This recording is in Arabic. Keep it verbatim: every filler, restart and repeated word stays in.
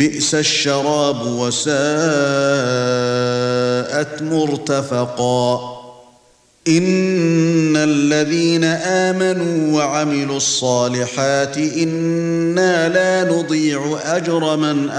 بئس الشراب وساءت مرتفقا إن الذين آمنوا وعملوا الصالحات إنا لا نضيع أجر من